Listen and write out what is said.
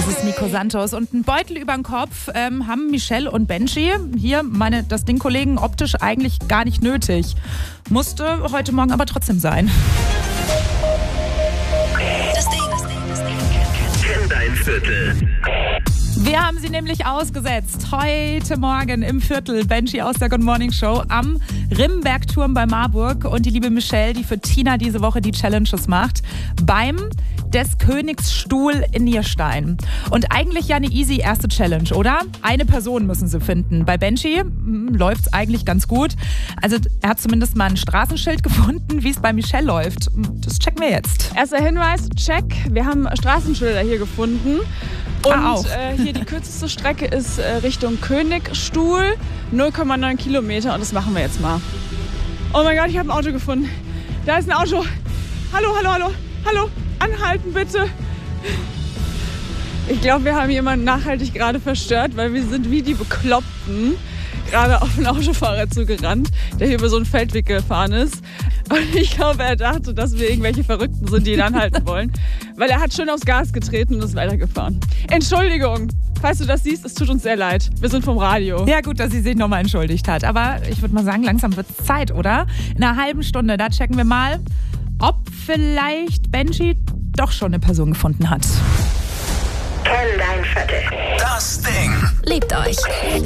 Das ist Nico Santos. Und einen Beutel über den Kopf haben Michelle und Benji. Hier, das Ding-Kollegen, optisch eigentlich gar nicht nötig. Musste heute Morgen aber trotzdem sein. Das Ding. Kenn dein Viertel. Wir haben sie nämlich ausgesetzt. Heute Morgen im Viertel. Benji aus der Good Morning Show am Rimbergturm bei Marburg. Und die liebe Michelle, die für Tina diese Woche die Challenges macht. Beim des Königs Stuhl in Nierstein. Und eigentlich ja eine easy erste Challenge, oder? Eine Person müssen sie finden. Bei Benji läuft's eigentlich ganz gut. Also er hat zumindest mal ein Straßenschild gefunden, wie es bei Michelle läuft. Das checken wir jetzt. Erster Hinweis, check. Wir haben Straßenschilder hier gefunden. Und hier die kürzeste Strecke ist Richtung Königstuhl, 0,9 Kilometer. Und das machen wir jetzt mal. Oh mein Gott, ich habe ein Auto gefunden. Da ist ein Auto. Hallo. Anhalten bitte. Ich glaube, wir haben jemanden nachhaltig gerade verstört, weil wir sind wie die Bekloppten gerade auf einen Autofahrer zugerannt, der hier über so einen Feldweg gefahren ist. Und ich glaube, er dachte, dass wir irgendwelche Verrückten sind, die ihn anhalten wollen. Weil er hat schön aufs Gas getreten und ist weitergefahren. Entschuldigung, falls du das siehst, es tut uns sehr leid. Wir sind vom Radio. Ja gut, dass sie sich nochmal entschuldigt hat. Aber ich würde mal sagen, langsam wird es Zeit, oder? In einer halben Stunde, da checken wir mal, ob vielleicht Benji doch schon eine Person gefunden hat. Kenn dein Viertel. Das Ding. Liebt euch.